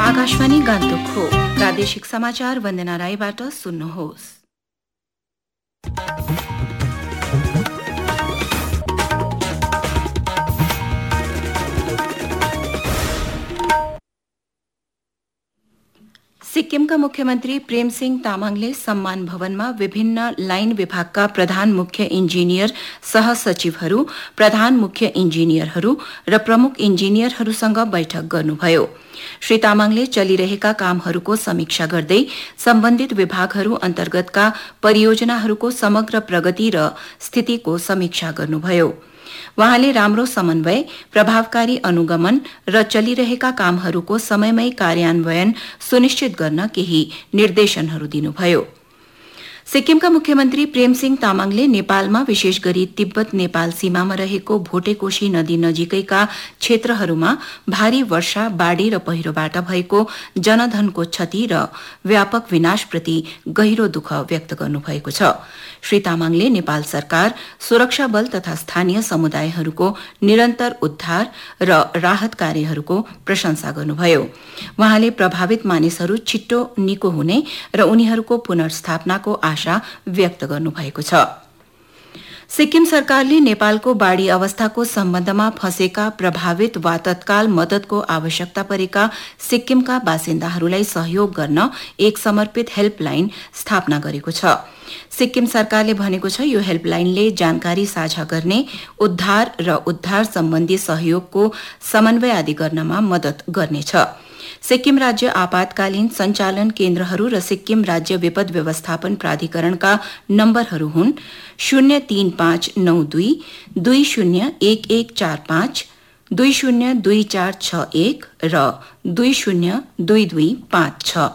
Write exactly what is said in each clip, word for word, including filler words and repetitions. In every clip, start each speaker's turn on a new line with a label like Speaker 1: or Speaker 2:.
Speaker 1: आकाशवाणी गान्तोक हो। प्रादेशिक समाचार वन्दना राईबाट सुन्नुहोस्। सिक्किमका मुख्यमन्त्री प्रेमसिंह तामाङले सम्मान भवनमा विभिन्न लाइन विभागका प्रधान मुख्य इन्जिनियर सहसचिवहरू, प्रधान मुख्य इन्जिनियरहरू र प्रमुख इन्जिनियरहरूसँग बैठक गर्नुभयो। श्री तामाङले चलिरहेका कामहरूको समीक्षा गर्दै सम्बन्धित विभागहरू अन्तर्गतका परियोजनाहरूको समग्र प्रगति र स्थितिको समीक्षा गर्नुभयो। वहाँले राम्रो समन्वय, प्रभावकारी अनुगमन र चलिरहेका कामहरूको समयमै कार्यान्वयन सुनिश्चित गर्न केही निर्देशनहरू दिनुभयो। सिक्किमका मुख्यमन्त्री प्रेमसिंह तामाङले नेपालमा विशेष गरी तिब्बत नेपाल सीमामा रहेको भोटेकोशी नदी नजिकैका क्षेत्रहरूमा भारी वर्षा, बाढ़ी र पहिरोबाट भएको जनधनको क्षति र व्यापक विनाशप्रति गहिरो दुःख व्यक्त गर्नुभएको छ। श्री तामाङले नेपाल सरकार, सुरक्षा बल तथा स्थानीय समुदायहरूको निरन्तर उद्धार र राहत कार्यहरूको प्रशंसा गर्नुभयो। वहाँले प्रभावित मानिसहरू छिट्टो निको हुने र उनीहरूको पुनर्स्थापनाको आशा व्यक्त गर्नुभएको छ। सिक्किम सरकारले नेपालको बाढ़ी अवस्थाको सम्बन्धमा फँसेका, प्रभावित वा तत्काल मदतको आवश्यकता परेका सिक्किमका बासिन्दाहरूलाई सहयोग गर्न एक समर्पित हेल्पलाइन स्थापना गरेको छ। सिक्किम सरकारले भनेको छ यो हेल्पलाइनले जानकारी साझा गर्ने, उद्धार र उद्धार सम्बन्धी सहयोगको समन्वय आदि गर्नमा मदत गर्नेछ। सिक्किम राज्य आपतकालीन सञ्चालन केन्द्रहरू र सिक्किम राज्य विपद व्यवस्थापन प्राधिकरणका नम्बरहरू हुन् शून्य तीन पाँच नौ दुई दुई शून्य एक एक चार पाँच, दुई शून्य दुई चार छ एक र दुई शून्य दुई दुई पाँच छ।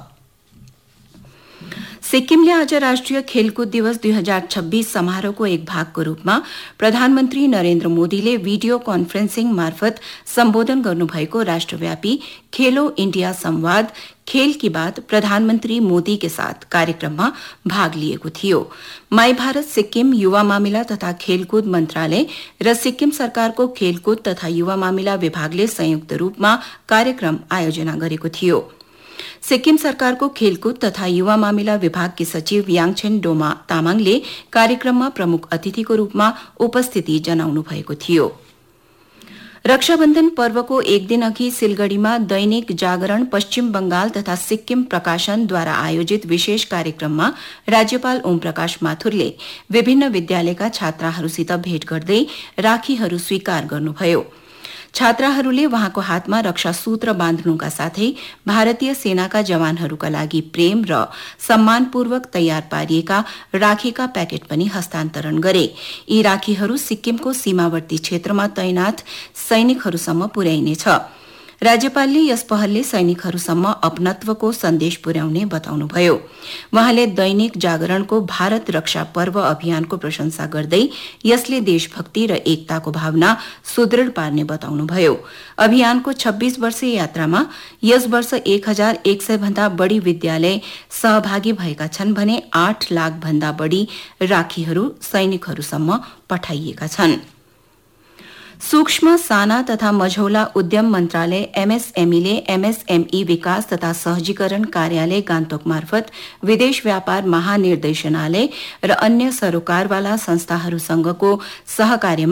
Speaker 1: सिक्किमले आज राष्ट्रिय खेलकुद दिवस दुई हजार छब्बीस समारोहको एक भागको रूपमा प्रधानमन्त्री नरेन्द्र मोदीले भिडियो कन्फरेन्सिङ मार्फत सम्बोधन गर्नुभएको राष्ट्रव्यापी खेलो इण्डिया संवाद खेल की बात प्रधानमन्त्री मोदी के साथ कार्यक्रममा भाग लिएको थियो। माई भारत सिक्किम युवा मामिला तथा खेलकुद मन्त्रालय र सिक्किम सरकारको खेलकुद तथा युवा मामिला विभागले संयुक्त रूपमा कार्यक्रम आयोजना गरेको थियो। सिक्किम सरकारको खेलकुद तथा युवा मामिला विभागकी सचिव याङछेन डोमा तामाङले कार्यक्रममा प्रमुख अतिथिको रूपमा उपस्थिति जनाउनु भएको थियो। रक्षाबन्धन पर्वको एक दिन अघि सिलगढ़ीमा दैनिक जागरण, पश्चिम बंगाल तथा सिक्किम प्रकाशनद्वारा आयोजित विशेष कार्यक्रममा राज्यपाल ओम प्रकाश माथुरले विभिन्न विद्यालयका छात्राहरूसित भेट गर्दै राखीहरू स्वीकार गर्नुभयो। छात्राहरूले वहाँको हातमा रक्षा सूत्र बाँध्नुका साथै भारतीय सेनाका जवानहरूका लागि प्रेम र सम्मानपूर्वक तयार पारिएका राखीका प्याकेट पनि हस्तान्तरण गरे। यी राखीहरू सिक्किमको सीमावर्ती क्षेत्रमा तैनात सैनिकहरूसम्म पुर्याइनेछ। राज्यपालले यस पहलले सैनिकहरूसम्म अपनत्वको सन्देश पुर्याउने बताउनुभयो। वहाँले दैनिक जागरणको भारत रक्षा पर्व अभियानको प्रशंसा गर्दै यसले देशभक्ति र एकताको भावना सुदृढ़ पार्ने बताउनुभयो। अभियानको छब्बीस वर्षीय यात्रामा यस वर्ष एक हजार एक सय भन्दा बढ़ी विद्यालय सहभागी भएका छन् भने आठ लाख भन्दा बढ़ी राखीहरू सैनिकहरूसम्म पठाइएका छन्। सूक्ष्म, साना तथा मझौला उद्यम मन्त्रालय एमएसएमईले एमएसएमई विकास तथा सहजीकरण कार्यालय गान्तोक मार्फत विदेश व्यापार महानिर्देशनालय र अन्य सरोकारवाला संस्थाहरूसँगको सहकार्यमा